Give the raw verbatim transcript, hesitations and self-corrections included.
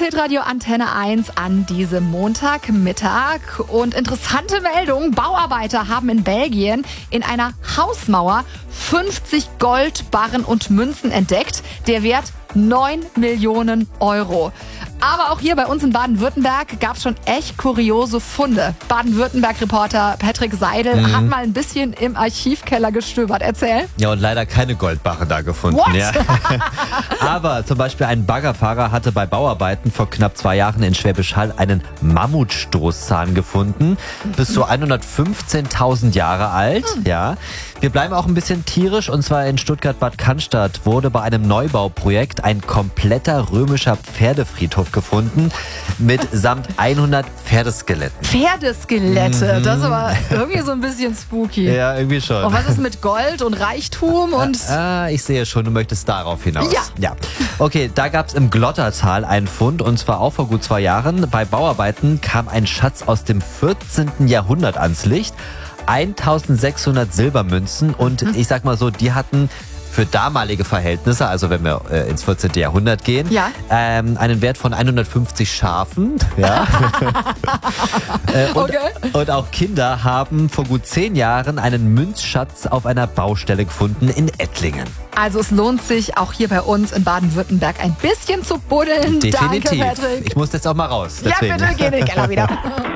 Hitradio Antenne eins an diesem Montagmittag. Und interessante Meldung, Bauarbeiter haben in Belgien in einer Hausmauer fünfzig Goldbarren und Münzen entdeckt. Der Wert neun Millionen Euro. Aber auch hier bei uns in Baden-Württemberg gab es schon echt kuriose Funde. Baden-Württemberg-Reporter Patrick Seidel Mhm. hat mal ein bisschen im Archivkeller gestöbert. Erzähl. Ja, und leider keine Goldbarre da gefunden. What? Ja. Aber zum Beispiel ein Baggerfahrer hatte bei Bauarbeiten vor knapp zwei Jahren in Schwäbisch Hall einen Mammutstoßzahn gefunden. Bis zu hundertfünfzehntausend Jahre alt. Ja. Wir bleiben auch ein bisschen tierisch, und zwar in Stuttgart-Bad Cannstatt wurde bei einem Neubauprojekt ein kompletter römischer Pferdefriedhof gefunden mit samt hundert Pferdeskeletten. Pferdeskelette, Mhm. das ist aber irgendwie so ein bisschen spooky. Ja, irgendwie schon. Und was ist mit Gold und Reichtum und... Ah, ich sehe schon, du möchtest darauf hinaus. Ja. ja. Okay, da gab es im Glottertal einen Fund, und zwar auch vor gut zwei Jahren. Bei Bauarbeiten kam ein Schatz aus dem vierzehnten Jahrhundert ans Licht. eintausendsechshundert Silbermünzen, und ich sag mal so, die hatten für damalige Verhältnisse, also wenn wir äh, ins vierzehnten Jahrhundert gehen, Ja. ähm, einen Wert von hundertfünfzig Schafen. Ja. äh, und, Okay. und auch Kinder haben vor gut zehn Jahren einen Münzschatz auf einer Baustelle gefunden in Ettlingen. Also es lohnt sich auch hier bei uns in Baden-Württemberg ein bisschen zu buddeln. Definitiv. Danke, Patrick. Ich muss jetzt auch mal raus. Ja, Deswegen. bitte, geh in den Keller wieder.